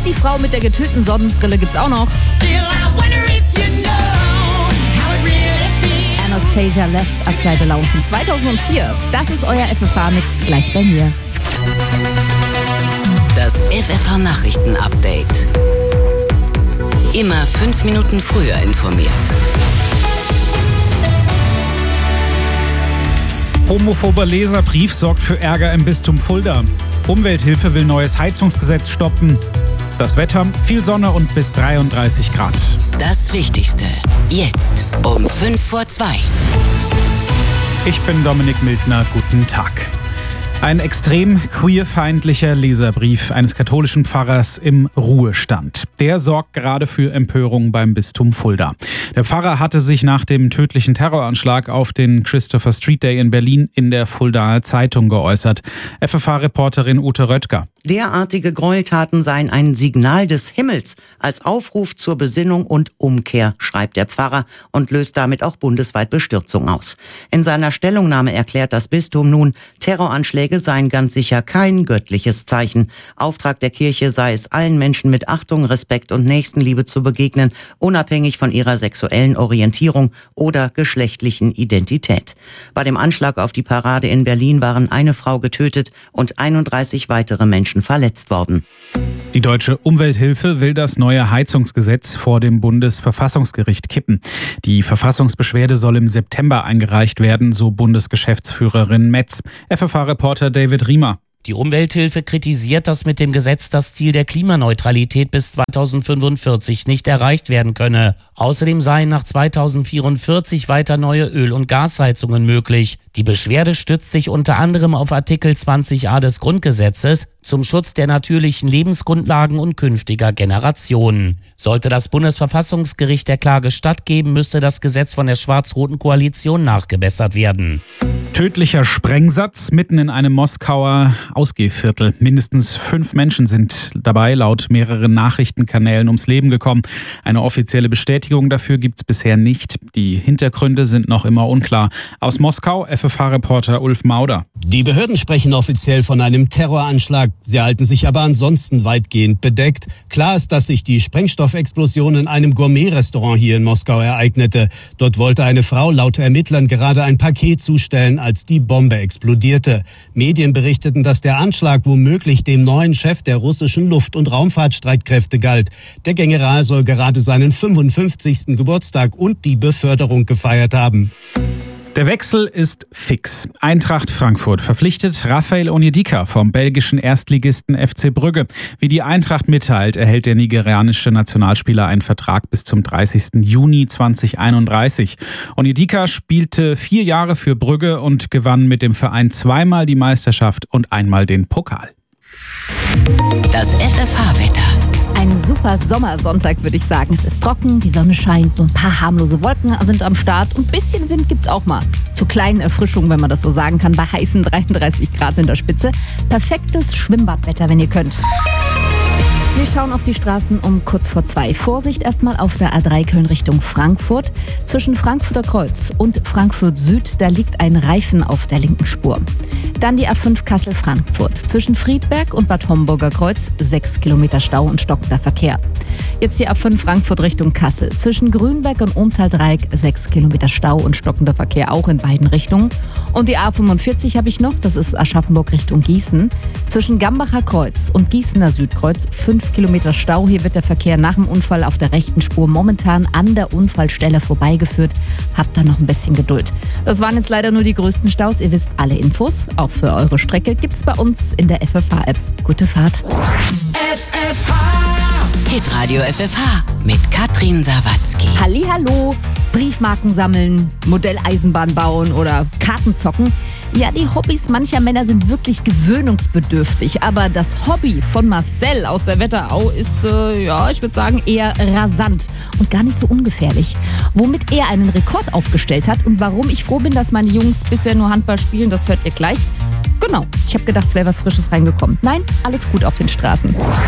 die Frau mit der getönten Sonnenbrille gibt's auch noch. Anastasia Left Outside the Lounge von 2004. Das ist euer FFH-Mix gleich bei mir. Das FFH-Nachrichten-Update. Immer 5 Minuten früher informiert. Homophober Leserbrief sorgt für Ärger im Bistum Fulda. Umwelthilfe will neues Heizungsgesetz stoppen. Das Wetter, viel Sonne und bis 33 Grad. Das Wichtigste, jetzt um 2:05. Ich bin Dominik Mildner, guten Tag. Ein extrem queerfeindlicher Leserbrief eines katholischen Pfarrers im Ruhestand. Der sorgt gerade für Empörung beim Bistum Fulda. Der Pfarrer hatte sich nach dem tödlichen Terroranschlag auf den Christopher Street Day in Berlin in der Fuldaer Zeitung geäußert. FFH-Reporterin Ute Röttger. Derartige Gräueltaten seien ein Signal des Himmels als Aufruf zur Besinnung und Umkehr, schreibt der Pfarrer und löst damit auch bundesweit Bestürzung aus. In seiner Stellungnahme erklärt das Bistum nun, Terroranschläge seien ganz sicher kein göttliches Zeichen. Auftrag der Kirche sei es, allen Menschen mit Achtung, Respekt und Nächstenliebe zu begegnen, unabhängig von ihrer sexuellen Orientierung oder geschlechtlichen Identität. Bei dem Anschlag auf die Parade in Berlin waren eine Frau getötet und 31 weitere Menschen verletzt worden. Die deutsche Umwelthilfe will das neue Heizungsgesetz vor dem Bundesverfassungsgericht kippen. Die Verfassungsbeschwerde soll im September eingereicht werden, so Bundesgeschäftsführerin Metz. FFH-Reporter David Riemer. Die Umwelthilfe kritisiert, dass mit dem Gesetz das Ziel der Klimaneutralität bis 2045 nicht erreicht werden könne. Außerdem seien nach 2044 weiter neue Öl- und Gasheizungen möglich. Die Beschwerde stützt sich unter anderem auf Artikel 20a des Grundgesetzes zum Schutz der natürlichen Lebensgrundlagen und künftiger Generationen. Sollte das Bundesverfassungsgericht der Klage stattgeben, müsste das Gesetz von der schwarz-roten Koalition nachgebessert werden. Tödlicher Sprengsatz mitten in einem Moskauer Ausgehviertel. Mindestens 5 Menschen sind dabei laut mehreren Nachrichtenkanälen ums Leben gekommen. Eine offizielle Bestätigung dafür gibt es bisher nicht. Die Hintergründe sind noch immer unklar. Aus Moskau FFH-Reporter Ulf Mauder. Die Behörden sprechen offiziell von einem Terroranschlag. Sie halten sich aber ansonsten weitgehend bedeckt. Klar ist, dass sich die Sprengstoffexplosion in einem Gourmet-Restaurant hier in Moskau ereignete. Dort wollte eine Frau laut Ermittlern gerade ein Paket zustellen, als die Bombe explodierte. Medien berichteten, dass der Anschlag womöglich dem neuen Chef der russischen Luft- und Raumfahrtstreitkräfte galt. Der General soll gerade seinen 55. Geburtstag und die Beförderung gefeiert haben. Der Wechsel ist fix. Eintracht Frankfurt verpflichtet Raphael Onyedika vom belgischen Erstligisten FC Brügge. Wie die Eintracht mitteilt, erhält der nigerianische Nationalspieler einen Vertrag bis zum 30. Juni 2031. Onyedika spielte 4 Jahre für Brügge und gewann mit dem Verein 2-mal die Meisterschaft und einmal den Pokal. Das FFH-Wetter. Ein super Sommersonntag, würde ich sagen. Es ist trocken, die Sonne scheint, nur ein paar harmlose Wolken sind am Start und ein bisschen Wind gibt's auch mal. Zur kleinen Erfrischung, wenn man das so sagen kann, bei heißen 33 Grad in der Spitze. Perfektes Schwimmbadwetter, wenn ihr könnt. Wir schauen auf die Straßen um kurz vor 2. Vorsicht erstmal auf der A3 Köln Richtung Frankfurt. Zwischen Frankfurter Kreuz und Frankfurt Süd, da liegt ein Reifen auf der linken Spur. Dann die A5 Kassel-Frankfurt. Zwischen Friedberg und Bad Homburger Kreuz 6 Kilometer Stau und stockender Verkehr. Jetzt die A5 Frankfurt Richtung Kassel. Zwischen Grünberg und Ohntal-Dreieck 6 Kilometer Stau und stockender Verkehr auch in beiden Richtungen. Und die A45 habe ich noch, das ist Aschaffenburg Richtung Gießen. Zwischen Gambacher Kreuz und Gießener Südkreuz 5 Kilometer Stau. Hier wird der Verkehr nach dem Unfall auf der rechten Spur momentan an der Unfallstelle vorbeigeführt. Habt da noch ein bisschen Geduld. Das waren jetzt leider nur die größten Staus. Ihr wisst, alle Infos, auch für eure Strecke, gibt's bei uns in der FFH-App. Gute Fahrt. Hitradio FFH mit Katrin Sawatzki. Hallihallo, Briefmarken sammeln, Modelleisenbahn bauen oder Karten zocken. Ja, die Hobbys mancher Männer sind wirklich gewöhnungsbedürftig. Aber das Hobby von Marcel aus der Wetterau ist, ich würde sagen, eher rasant und gar nicht so ungefährlich. Womit er einen Rekord aufgestellt hat und warum ich froh bin, dass meine Jungs bisher nur Handball spielen, das hört ihr gleich. Genau, ich habe gedacht, es wäre was Frisches reingekommen. Nein, alles gut auf den Straßen.